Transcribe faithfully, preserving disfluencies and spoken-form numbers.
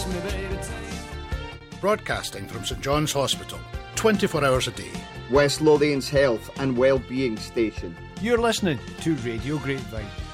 kiss me, baby. Broadcasting from St John's Hospital, twenty-four hours a day. West Lothian's health and well-being station. You're listening to Radio Grapevine.